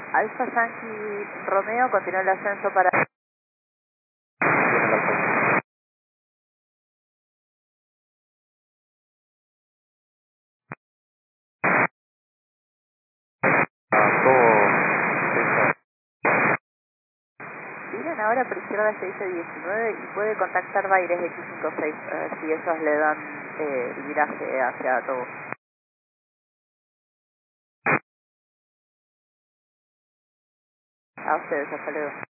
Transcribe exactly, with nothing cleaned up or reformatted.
Alfa Yankee Romeo, continúa el ascenso para... Miren ahora por izquierda se dice diecinueve y puede contactar Baires X cincuenta y seis, a ver si ellos le dan eh, el viraje hacia todo. A ustedes, hasta luego.